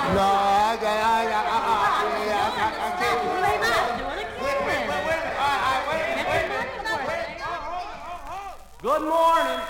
No, I can't. Wait a minute. Good morning.